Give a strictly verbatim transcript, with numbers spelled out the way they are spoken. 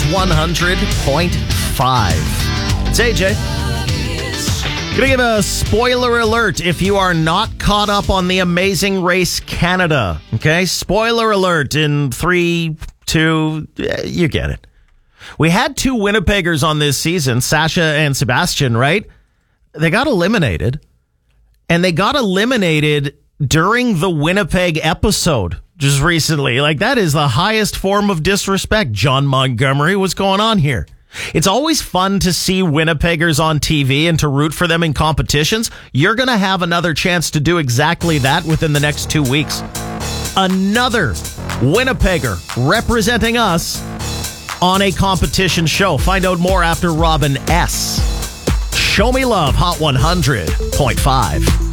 one hundred point five. It's A J. Gonna give a spoiler alert if you are not caught up on the Amazing Race Canada. Okay? Spoiler alert in three, two, you get it. We had two Winnipeggers on this season, Sasha and Sebastian, right? They got eliminated. And they got eliminated during the Winnipeg episode just recently. Like, that is the highest form of disrespect. John Montgomery, what's going on here? It's always fun to see Winnipeggers on T V and to root for them in competitions. You're going to have another chance to do exactly that within the next two weeks. Another Winnipegger representing us on a competition show. Find out more after Robin S. Show me love, Hot one hundred point five.